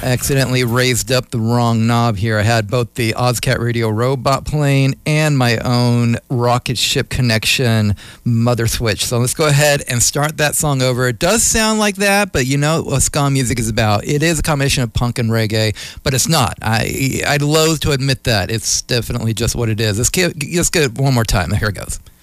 accidentally raised up the wrong knob here. I had both the Ozcat Radio Robot playing and my own Rocket Ship Connection mother switch. So let's go ahead and start that song over. It does sound like that, but you know what ska music is about. It is a combination of punk and reggae, but it's not. I'd loathe to admit that. It's definitely just what it is. Let's get it one more time. Here it goes.